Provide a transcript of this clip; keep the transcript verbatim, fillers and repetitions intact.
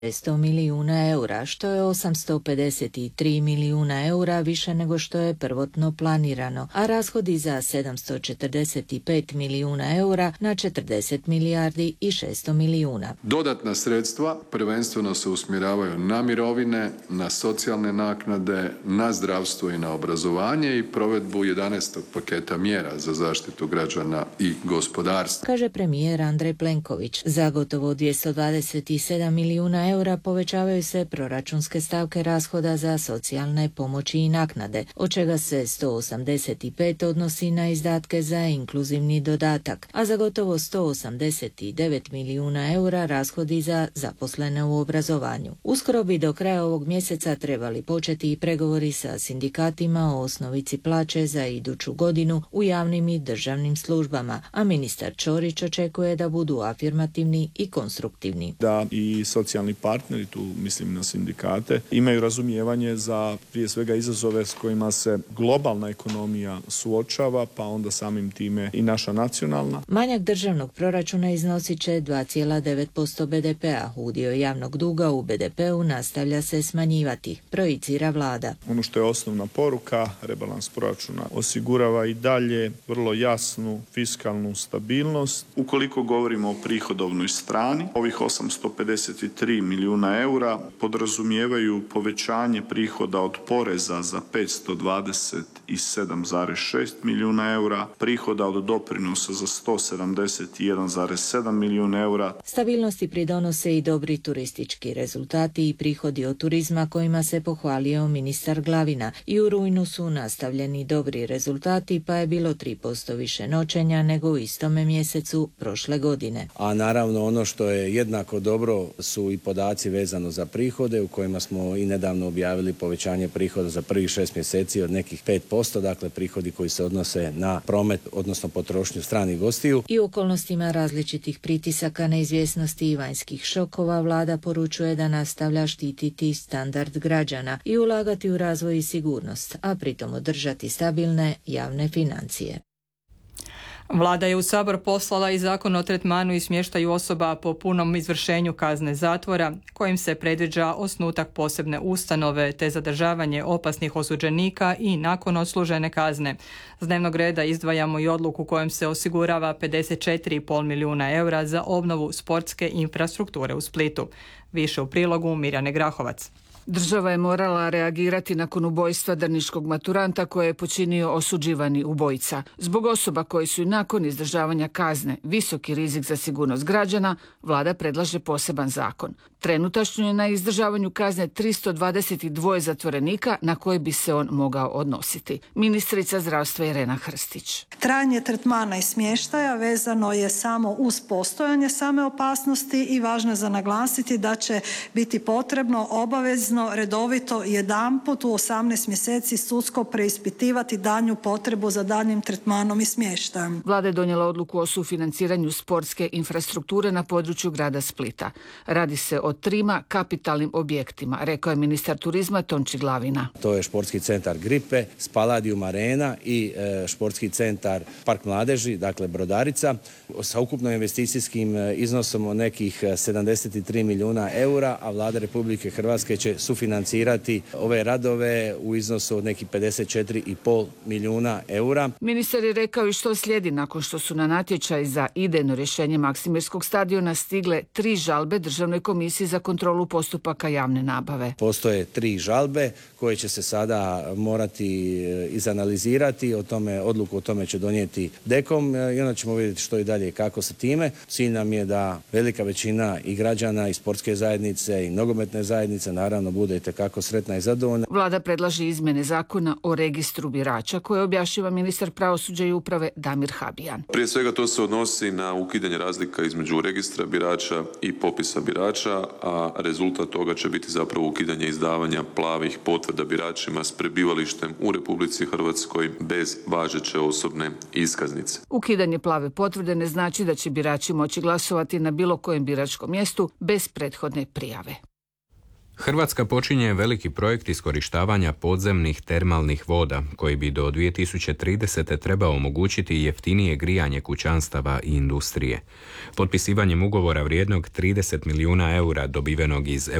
šesto milijuna eura, što je osamsto pedeset tri milijuna eura više nego što je prvotno planirano, a rashodi za sedamsto četrdeset pet milijuna eura na četrdeset milijardi i šesto milijuna. Dodatna sredstva prvenstveno se usmjeravaju na mirovine, na socijalne naknade, na zdravstvo i na obrazovanje i provedbu jedanaestog paketa mjera za zaštitu građana i gospodarstva, kaže premijer Andrej Plenković. Za gotovo dvjesto dvadeset sedam milijuna eura povećavaju se proračunske stavke rashoda za socijalne pomoći i naknade, od čega se sto osamdeset pet odnosi na izdatke za inkluzivni dodatak, a za gotovo sto osamdeset devet milijuna eura rashodi za zaposlene u obrazovanju. Uskoro bi do kraja ovog mjeseca trebali početi i pregovori sa sindikatima o osnovici plaće za iduću godinu u javnim i državnim službama, a ministar Ćorić očekuje da budu afirmativni i konstruktivni. Da i socijalni partneri, tu mislim na sindikate, imaju razumijevanje za prije svega izazove s kojima se globalna ekonomija suočava, pa onda samim time i naša nacionalna. Manjak državnog proračuna iznosit će dva zarez devet posto be de pea. Udio javnog duga u be de peu nastavlja se smanjivati, projicira vlada. Ono što je osnovna poruka, rebalans proračuna osigurava i dalje vrlo jasnu fiskalnu stabilnost. Ukoliko govorimo o prihodovnoj strani, ovih osamsto pedeset tri milijuna eura podrazumijevaju povećanje prihoda od poreza za petsto dvadeset sedam zarez šest milijuna eura, prihoda od doprinosa za sto sedamdeset jedan zarez sedam milijuna eura. Stabilnosti pridonose i dobri turistički rezultati i prihodi od turizma kojima se pohvalio ministar Glavina. I u rujnu su nastavljeni dobri rezultati, pa je bilo tri posto više noćenja nego u istome mjesecu prošle godine. A naravno ono što je jednako dobro su i podaci vezano za prihode u kojima smo i nedavno objavili povećanje prihoda za prvih šest mjeseci od nekih pet posto, dakle prihodi koji se odnose na promet, odnosno potrošnju stranih gostiju. I u okolnostima različitih pritisaka, neizvjesnosti i vanjskih šokova vlada poručuje da nastavlja štititi standard građana i ulagati u razvoj i sigurnost, a pritom održati stabilne javne financije. Vlada je u Sabor poslala i Zakon o tretmanu i smještaju osoba po punom izvršenju kazne zatvora, kojim se predviđa osnutak posebne ustanove te zadržavanje opasnih osuđenika i nakon odslužene kazne. S dnevnog reda izdvajamo i odluku kojom se osigurava pedeset četiri zarez pet milijuna eura za obnovu sportske infrastrukture u Splitu. Više u prilogu Mirjane Grahovac. Država je morala reagirati nakon ubojstva drniškog maturanta koje je počinio osuđivani ubojica. Zbog osoba koji su i nakon izdržavanja kazne visoki rizik za sigurnost građana, vlada predlaže poseban zakon. Trenutačno je na izdržavanju kazne tristo dvadeset dva zatvorenika na koje bi se on mogao odnositi. Ministrica zdravstva Irena Hrstić. Trajanje tretmana i smještaja vezano je samo uz postojanje same opasnosti i važno je za naglasiti da će biti potrebno obavezno redovito jedanput u osamnaest mjeseci sudsko preispitivati daljnju potrebu za daljnjim tretmanom i smještajem. Vlada je donijela odluku o sufinanciranju sportske infrastrukture na području grada Splita. Radi se o trima kapitalnim objektima, rekao je ministar turizma Tonči Glavina. To je športski centar Gripe, Spaladium Arena i e, športski centar Park mladeži, dakle Brodarica, sa ukupno investicijskim iznosom od nekih sedamdeset tri milijuna eura, a vlada Republike Hrvatske će sufinancirati ove radove u iznosu od nekih pedeset četiri zarez pet milijuna eura. Ministar je rekao i što slijedi nakon što su na natječaj za idejno rješenje Maksimirskog stadiona stigle tri žalbe Državnoj komisiji za kontrolu postupaka javne nabave. Postoje tri žalbe koje će se sada morati izanalizirati, o tome, odluku o tome će donijeti DEKOM i onda ćemo vidjeti što i dalje i kako sa time. Cilj nam je da velika većina i građana i sportske zajednice i nogometne zajednice naravno bude itekako sretna i zadovoljna. Vlada predlaže izmjene zakona o registru birača koje objašnjava ministar pravosuđa i uprave Damir Habijan. Prije svega to se odnosi na ukidanje razlika između registra birača i popisa birača, a rezultat toga će biti zapravo ukidanje izdavanja plavih potvrda biračima s prebivalištem u Republici Hrvatskoj bez važeće osobne iskaznice. Ukidanje plave potvrde ne znači da će birači moći glasovati na bilo kojem biračkom mjestu bez prethodne prijave. Hrvatska počinje veliki projekt iskorištavanja podzemnih termalnih voda, koji bi do dvije tisuće tridesete trebao omogućiti jeftinije grijanje kućanstava i industrije. Potpisivanjem ugovora vrijednog trideset milijuna eura dobivenog iz